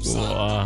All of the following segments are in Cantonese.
哇！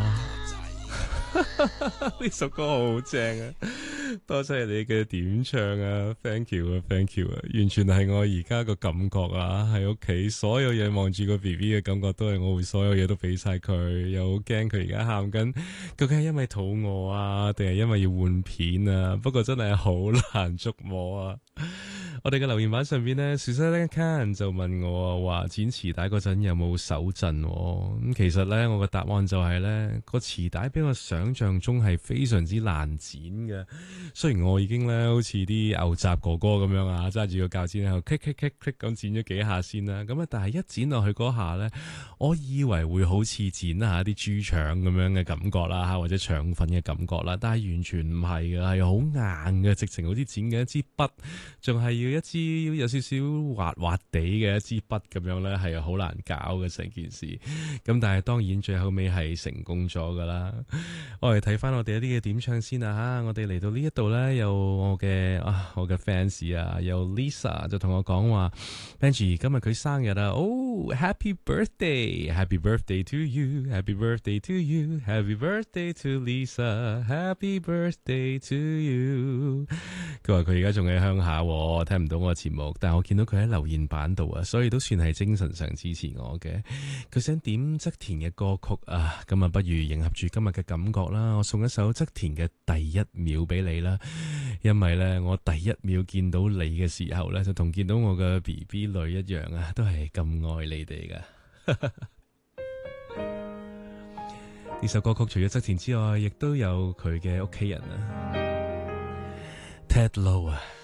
呢首歌好正啊！多謝你嘅點唱啊 ，thank you 啊 ，thank you 啊，完全係我而家個感覺啊！喺屋企所有嘢望住個 BB 嘅感覺都係我會所有嘢都俾晒佢，又好驚佢而家喊緊，究竟係因為肚餓啊，定係因為要換片啊？不過真係好難捉摸啊！我哋嘅留言板上邊呢 Susan Can 就問我話剪臍帶嗰陣有冇手震？咁其實呢，我嘅答案就係呢個臍帶比我想象中係非常之難剪嘅。雖然我已經呢好似啲牛雜哥哥咁樣啊，揸住個鉸剪喺度 click 咁剪咗幾下先啦。咁啊，但係一剪落去嗰下呢，我以為會好似剪下啲豬腸咁樣嘅感覺啦，或者腸粉嘅感覺啦，但係完全唔係嘅，係好硬嘅，直情好似剪嘅一支筆，仲係要一支有少少滑滑地嘅一支筆咁樣呢，係好難搞嘅成件事。咁但係當然最後尾係成功咗噶啦。我哋睇翻我哋一啲嘅點唱先啊吓，我哋嚟到呢一度呢，有我嘅fans 啊，有 Lisa 就同我講話 Benji 今日佢生日啊，哦 Happy birthday to you，Happy birthday to you，Happy birthday to Lisa，Happy birthday to you。佢話佢而家仲喺鄉下，聽唔到我嘅節目，但係我見到佢喺留言板度啊，所以都算係精神上支持我嘅。佢想點側田嘅歌曲啊，咁啊不如迎合住今日嘅感覺啦，我送一首側田嘅第一秒俾你啦，因為呢，我第一秒見到你嘅時候呢，就同見到我嘅 BB 女一樣啊，都係咁愛你哋噶。呢首歌曲除咗側田之外，亦都有佢嘅屋企人啊，Ted Lowe 啊。